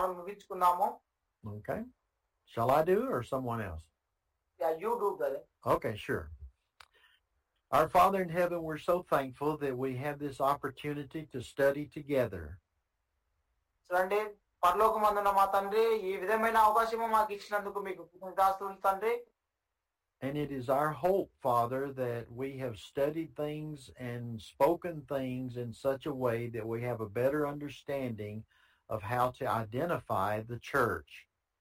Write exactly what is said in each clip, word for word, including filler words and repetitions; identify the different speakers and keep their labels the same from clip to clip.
Speaker 1: మనం ముగించుకున్నాము.
Speaker 2: Okay. Shall I do or someone else?
Speaker 1: Yeah, you do, brother.
Speaker 2: Okay, sure. Our Father in heaven, we're so thankful that we have this opportunity to study together.
Speaker 1: చూడండి, పరలోకమందున్న మా తండ్రి, ఈ విధమైన అవకాశము మాకు ఇచ్చినందుకు మీకు కృతజ్ఞతాస్తుతులు తండ్రి.
Speaker 2: And it is our hope, Father, that we have studied things and spoken things in such a way that we have a better understanding of how to identify the church.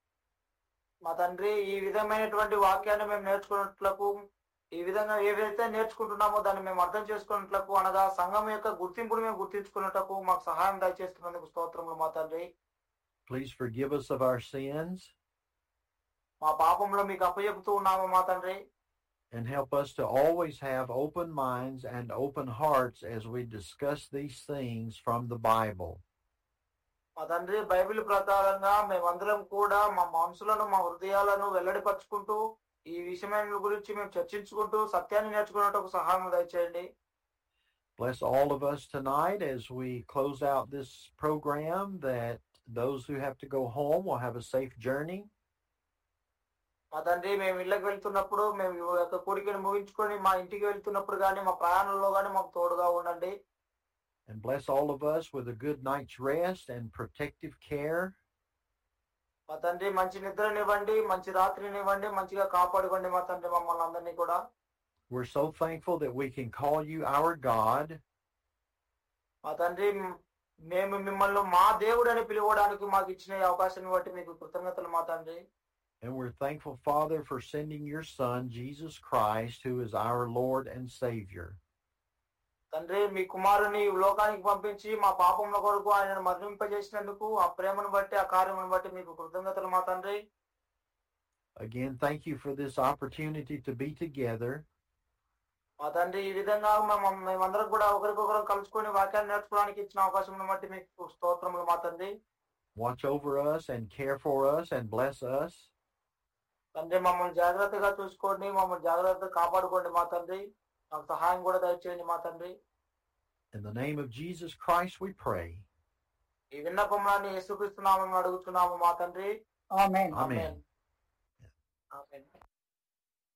Speaker 1: మా తండ్రి, ఈ విధమైనటువంటి వాక్యాన్ని మేము నేర్చుకున్నట్లకు, ఈ విధంగా ఏవైతే నేర్చుకుంటున్నామో దాన్ని మేము అర్థం చేసుకున్నట్లకు, అనగా సంఘం యొక్క గుర్తింపును మేము గుర్తించుకున్నట్లకు మాకు సహాయం దయచేస్తున్నందుకు స్తోత్రములు మా తండ్రి.
Speaker 2: Please forgive us of our sins.
Speaker 1: మా పాపంలో మీకు అప్పచెపుతూ ఉన్నాము మా తండ్రి.
Speaker 2: And help us to always have open minds and open hearts as we discuss these things from the Bible.
Speaker 1: మా తండ్రి, బైబిల్ ప్రకారంగా మేమందరం కూడా మా మనసులను మా హృదయాలను వెల్లడిపరుచుకుంటూ ఈ విషయమైన గురించి మేము చర్చించుకుంటూ సత్యాన్ని నేర్చుకున్నట్టుకు సహాయం దయచేయండి.
Speaker 2: Bless all of us tonight as we close out this program, that those who have to go home will have a safe journey.
Speaker 1: మా తండ్రి, మేము ఇళ్ళకి వెళ్తున్నప్పుడు, మేము ఈ యొక్క కూడికను ముగించుకొని మా ఇంటికి వెళ్తున్నప్పుడు కానీ మా ప్రయాణంలో కానీ మాకు తోడుగా ఉండండి.
Speaker 2: And bless all of us with a good night's rest and protective care.
Speaker 1: మా తండ్రి, మంచి నిద్రనివ్వండి, మంచి రాత్రినివ్వండి, మంచిగా కాపాడుకోండి మా తండ్రి మమ్మల్ని అందరినీ కూడా.
Speaker 2: We're so thankful that we can call you our God.
Speaker 1: మా తండ్రి, మేము మిమ్మల్ని మా దేవుడు అని పిలవడానికి మాకు ఇచ్చిన ఈ అవకాశాన్ని బట్టి మీకు కృతజ్ఞతలు మా తండ్రి.
Speaker 2: And we're thankful, Father, for sending your Son, Jesus Christ, who is our Lord and Savior.
Speaker 1: తండ్రి, మీ కుమారుని లోకానికి పంపించి మా పాపముల కొరకు ఆయనను మరణింపజేసినందుకు, ఆ ప్రేమను బట్టి, ఆ కార్యమును బట్టి మీకు కృతజ్ఞతలు మా తండ్రి.
Speaker 2: Again, thank you for this opportunity to be together.
Speaker 1: మా తండ్రి, ఈ విధంగా మేము మేమందరం కూడా ఒకరికొకరు కలుసుకొని వాక్యాన్ని నేర్చుకోవడానికి ఇచ్చిన అవకాశం బట్టి మీకు స్తోత్రములు మా తండ్రి.
Speaker 2: Watch over us and care for us and bless us.
Speaker 1: తండ్రి, మమ్మల్ని జాగ్రత్తగా చూసుకోండి, మమ్మల్ని జాగ్రత్తగా కాపాడుకోండి మా తండ్రి. నాకు సహాయం కూడా దయచేయండి మా తండ్రి.
Speaker 2: In the name of Jesus Christ we pray.
Speaker 1: ఈ విన్నపంలోని యేసుక్రీస్తు నామమున అడుగుతున్నాము మా తండ్రి.
Speaker 3: ఆమేన్.
Speaker 2: Amen.
Speaker 1: ఆమేన్.